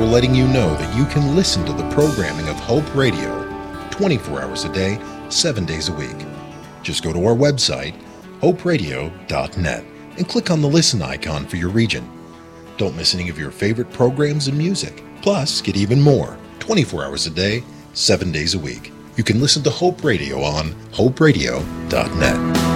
we're letting you know that you can listen to the programming of Hope Radio 24 hours a day, 7 days a week. Just go to our website, hoperadio.net, and click on the listen icon for your region. Don't miss any of your favorite programs and music. Plus, get even more 24 hours a day, 7 days a week. You can listen to Hope Radio on hoperadio.net.